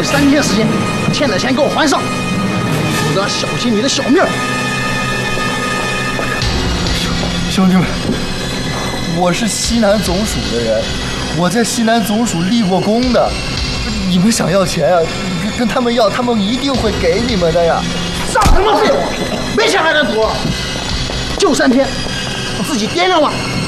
3天时间，欠的钱给我还上，否则小心你的小命。 兄弟们，我是西南总署的人，我在西南总署立过功的。你们想要钱啊，跟他们要，他们一定会给你们的呀。 上什么废话？没钱还能赌？就3天，我自己掂量了。